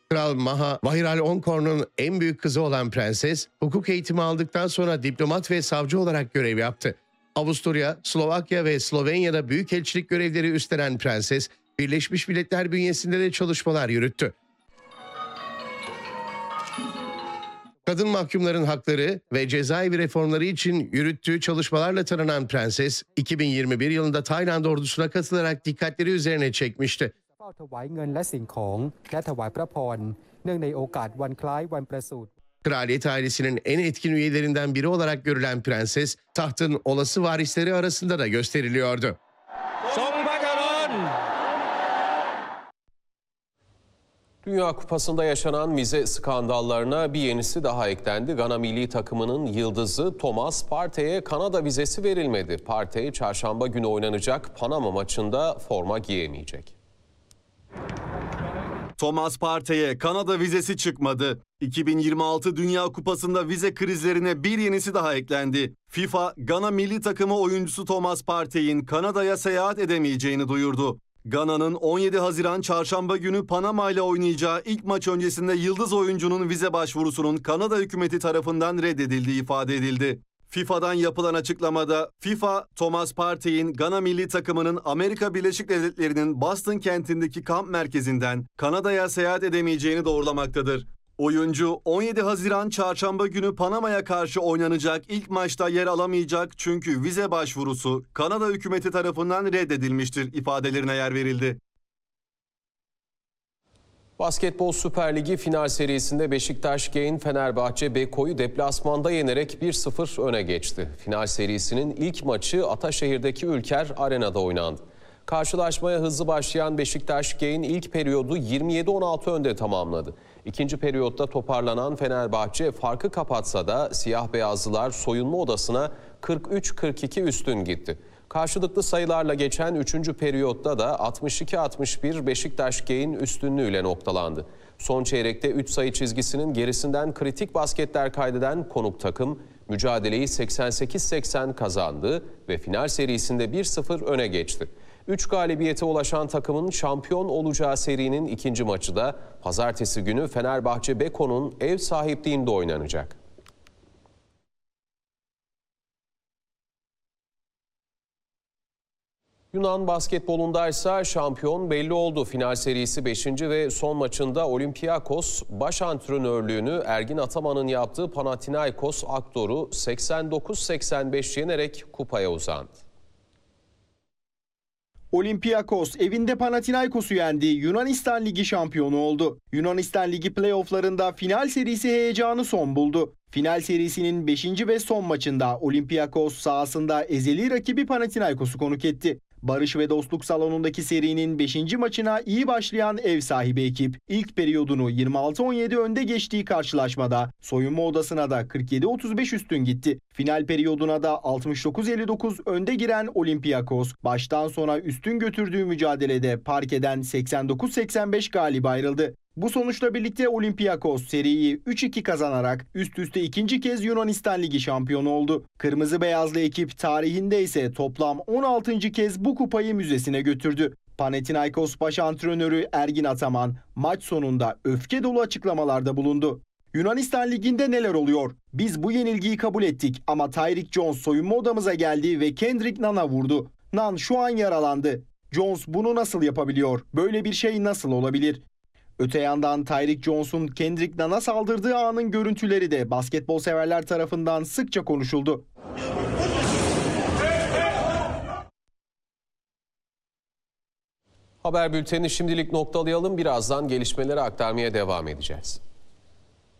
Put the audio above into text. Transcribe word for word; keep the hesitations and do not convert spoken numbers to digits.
Kral Maha Vajiralongkorn'un en büyük kızı olan prenses, hukuk eğitimi aldıktan sonra diplomat ve savcı olarak görev yaptı. Avusturya, Slovakya ve Slovenya'da büyükelçilik görevleri üstlenen prenses, Birleşmiş Milletler bünyesinde de çalışmalar yürüttü. Kadın mahkumların hakları ve cezaevi reformları için yürüttüğü çalışmalarla tanınan prenses, iki bin yirmi bir yılında Tayland ordusuna katılarak dikkatleri üzerine çekmişti. Kraliyet ailesinin en etkin üyelerinden biri olarak görülen prenses, tahtın olası varisleri arasında da gösteriliyordu. Dünya Kupası'nda yaşanan vize skandallarına bir yenisi daha eklendi. Gana milli takımının yıldızı Thomas Partey'e Kanada vizesi verilmedi. Partey çarşamba günü oynanacak Panama maçında forma giyemeyecek. Thomas Partey'e Kanada vizesi çıkmadı. iki bin yirmi altı Dünya Kupası'nda vize krizlerine bir yenisi daha eklendi. FIFA, Gana milli takımı oyuncusu Thomas Partey'in Kanada'ya seyahat edemeyeceğini duyurdu. Gana'nın on yedi Haziran Çarşamba günü Panama ile oynayacağı ilk maç öncesinde yıldız oyuncunun vize başvurusunun Kanada hükümeti tarafından reddedildiği ifade edildi. FIFA'dan yapılan açıklamada FIFA, Thomas Partey'in Gana milli takımının Amerika Birleşik Devletleri'nin Boston kentindeki kamp merkezinden Kanada'ya seyahat edemeyeceğini doğrulamaktadır. Oyuncu on yedi Haziran Çarşamba günü Panama'ya karşı oynanacak ilk maçta yer alamayacak çünkü vize başvurusu Kanada hükümeti tarafından reddedilmiştir ifadelerine yer verildi. Basketbol Süper Ligi final serisinde Beşiktaş Genç Fenerbahçe Beko'yu deplasmanda yenerek bir sıfır öne geçti. Final serisinin ilk maçı Ataşehir'deki Ülker Arena'da oynandı. Karşılaşmaya hızlı başlayan Beşiktaş Genç ilk periyodu yirmi yedi on altı önde tamamladı. İkinci periyotta toparlanan Fenerbahçe farkı kapatsa da siyah beyazlılar soyunma odasına kırk üç kırk iki üstün gitti. Karşılıklı sayılarla geçen üçüncü periyotta da altmış iki altmış bir Beşiktaş Genç üstünlüğüyle noktalandı. Son çeyrekte üç sayı çizgisinin gerisinden kritik basketler kaydeden konuk takım mücadeleyi seksen sekiz seksen kazandı ve final serisinde bir sıfır öne geçti. üç galibiyete ulaşan takımın şampiyon olacağı serinin ikinci maçı da pazartesi günü Fenerbahçe Beko'nun ev sahipliğinde oynanacak. Yunan basketbolundaysa şampiyon belli oldu. Final serisi beşinci ve son maçında Olympiakos baş antrenörlüğünü Ergin Ataman'ın yaptığı Panathinaikos Akdor'u seksen dokuz seksen beş yenerek kupaya uzandı. Olympiakos evinde Panathinaikos'u yendi. Yunanistan Ligi şampiyonu oldu. Yunanistan Ligi playofflarında final serisi heyecanı son buldu. Final serisinin beşinci ve son maçında Olympiakos sahasında ezeli rakibi Panathinaikos'u konuk etti. Barış ve Dostluk Salonu'ndaki serinin beşinci maçına iyi başlayan ev sahibi ekip ilk periyodunu yirmi altı on yedi önde geçtiği karşılaşmada soyunma odasına da kırk yedi otuz beş üstün gitti. Final periyoduna da altmış dokuz elli dokuz önde giren Olympiakos baştan sona üstün götürdüğü mücadelede parkeden seksen dokuz seksen beş galip ayrıldı. Bu sonuçla birlikte Olympiakos seriyi üç iki kazanarak üst üste ikinci kez Yunanistan Ligi şampiyonu oldu. Kırmızı beyazlı ekip tarihinde ise toplam on altıncı kez bu kupayı müzesine götürdü. Panathinaikos baş antrenörü Ergin Ataman maç sonunda öfke dolu açıklamalarda bulundu. Yunanistan Ligi'nde neler oluyor? Biz bu yenilgiyi kabul ettik ama Tyreek Jones soyunma odamıza geldi ve Kendrick Nunn'a vurdu. Nunn şu an yaralandı. Jones bunu nasıl yapabiliyor? Böyle bir şey nasıl olabilir? Öte yandan Tyreek Jones'un Kendrick Nunn'a saldırdığı anın görüntüleri de basketbol severler tarafından sıkça konuşuldu. Haber bültenini şimdilik noktalayalım. Birazdan gelişmeleri aktarmaya devam edeceğiz.